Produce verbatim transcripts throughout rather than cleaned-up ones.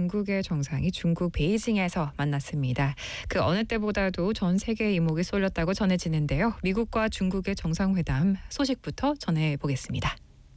중국의 정상이 중국 베이징에서 만났습니다. 그 어느 때보다도 전 세계의 이목이 쏠렸다고 전해지는데요. 미국과 중국의 정상회담 소식부터 전해보겠습니다.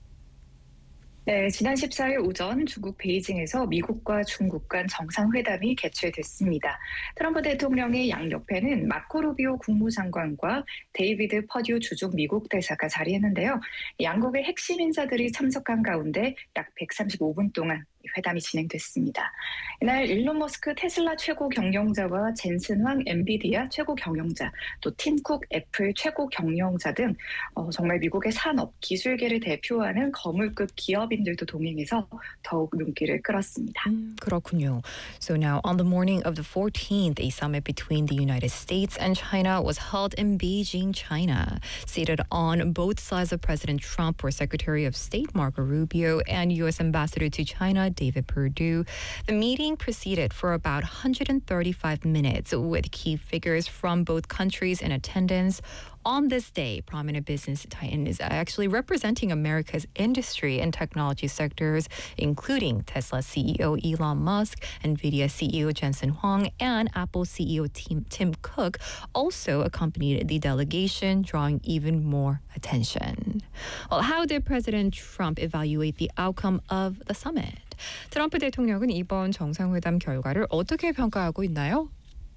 네, 지난 십사일 오전 중국 베이징에서 미국과 중국 간 정상회담이 개최됐습니다. 트럼프 대통령의 양옆에는 마코 루비오 국무장관과 데이비드 퍼듀 주중 미국 대사가 자리했는데요. 양국의 핵심 인사들이 참석한 가운데 약 백삼십오 분 동안 회담이 진행됐습니다. 이날 일론 머스크 테슬라 최고 경영자와 젠슨 황 엔비디아 최고 경영자, 또 팀쿡 애플 최고 경영자 등 어, 정말 미국의 산업, 기술계를 대표하는 거물급 기업인들도 동행해서 더욱 눈길을 끌었습니다. 음, 그렇군요. So now on the morning of the fourteenth, a summit between the United States and China was held in Beijing, China. Seated on both sides of President Trump were Secretary of State Marco Rubio and U S Ambassador to China David Perdue. The meeting proceeded for about one hundred thirty-five minutes with key figures from both countries in attendance. On this day, prominent business titans actually representing America's industry and technology sectors, including Tesla C E O Elon Musk, NVIDIA C E O Jensen Huang, and Apple C E O Tim, Tim Cook, also accompanied the delegation, drawing even more attention. Well, how did President Trump evaluate the outcome of the summit? 트럼프 대통령은 이번 정상회담 결과를 어떻게 평가하고 있나요?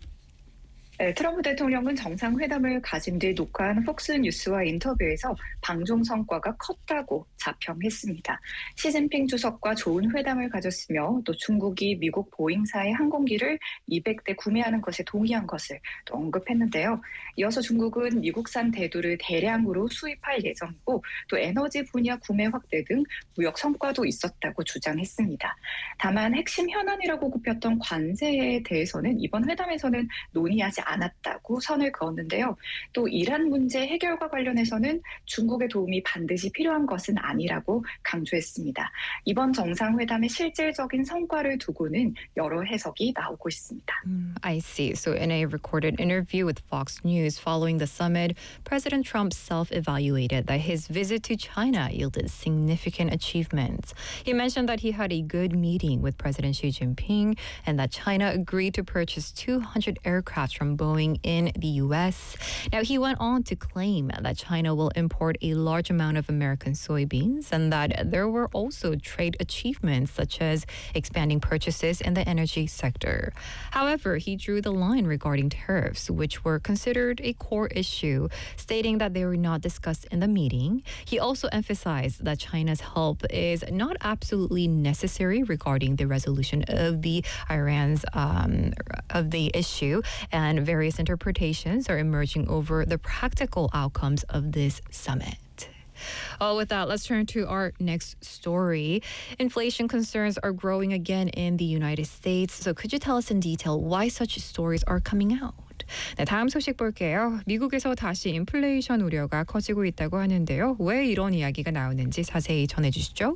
네, 트럼프 대통령은 정상회담을 가진 뒤 녹화한 폭스뉴스와 인터뷰에서 방중 성과가 컸다고 자평했습니다. 시진핑 주석과 좋은 회담을 가졌으며 또 중국이 미국 보잉사의 항공기를 이백 대 구매하는 것에 동의한 것을 또 언급했는데요. 이어서 중국은 미국산 대두를 대량으로 수입할 예정이고 또 에너지 분야 구매 확대 등 무역 성과도 있었다고 주장했습니다. 다만 핵심 현안이라고 꼽혔던 관세에 대해서는 이번 회담에서는 논의하지 않았다고 선을 그었는데요. 또 이란 문제 해결과 관련해서는 중국의 도움이 반드시 필요한 것은 아니라고 강조했습니다. 이번 정상회담의 실질적인 성과를 두고는 여러 해석이 나오고 있습니다. Mm, I see. So in a recorded interview with Fox News following the summit, President Trump self-evaluated that his visit to China yielded significant achievements. He mentioned that he had a good meeting with President Xi Jinping and that China agreed to purchase two hundred aircraft from Boeing in the U S. Now, he went on to claim that China will import a large amount of American soybeans and that there were also trade achievements such as expanding purchases in the energy sector. However, he drew the line regarding tariffs, which were considered a core issue, stating that they were not discussed in the meeting. He also emphasized that China's help is not absolutely necessary regarding the resolution of the Iran's um, of the issue, and various interpretations are emerging over the practical outcomes of this summit. Well, with that, let's turn to our next story. Inflation concerns are growing again in the United States. So could you tell us in detail why such stories are coming out? 네, 다음 소식 볼게요. 미국에서 다시 인플레이션 우려가 커지고 있다고 하는데요. 왜 이런 이야기가 나오는지 자세히 전해주시죠.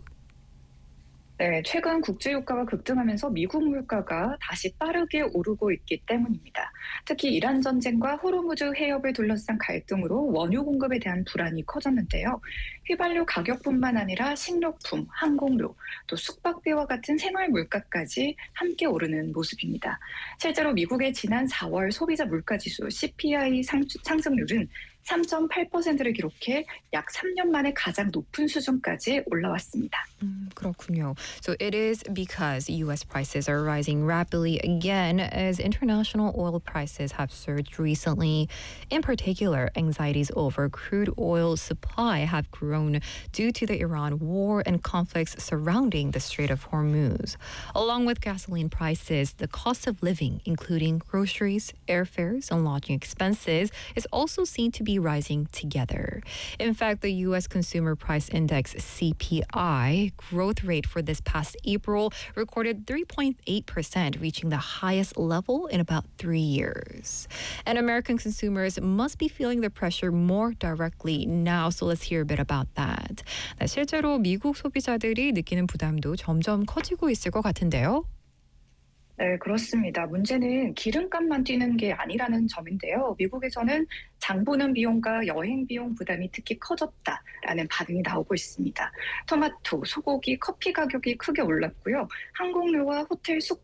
네, 최근 국제 유가가 급등하면서 미국 물가가 다시 빠르게 오르고 있기 때문입니다. 특히 이란 전쟁과 호르무즈 해협을 둘러싼 갈등으로 원유 공급에 대한 불안이 커졌는데요. 휘발유 가격뿐만 아니라 식료품, 항공료, 또 숙박비와 같은 생활 물가까지 함께 오르는 모습입니다. 실제로 미국의 지난 사월 소비자 물가지수 씨피아이 상, 상승률은 삼 점 팔 퍼센트를 기록해 약 삼 년 만에 가장 높은 수준까지 올라왔습니다. 음, 그렇군요. So it is because U S prices are rising rapidly again as international oil prices have surged recently. In particular, anxieties over crude oil supply have grown due to the Iran war and conflicts surrounding the Strait of Hormuz. Along with gasoline prices, the cost of living, including groceries, airfares, and lodging expenses, is also seen to be rising together. In fact, the U S Consumer Price Index C P I growth rate for this past April recorded three point eight percent, reaching the highest level in about three years. And American consumers must be feeling the pressure more directly now, so let's hear a bit about that. 네, 실제로 미국 소비자들이 느끼는 부담도 점점 커지고 있을 것 같은데요. 네, 그렇습니다. 문제는 기름값만 뛰는 게 아니라는 점인데요. 미국에서는 장 보는 비용과 여행 비용 부담이 특히 커졌다라는 반응이 나오고 있습니다. 토마토, 소고기, 커피 가격이 크게 올랐고요. 항공료와 호텔 숙박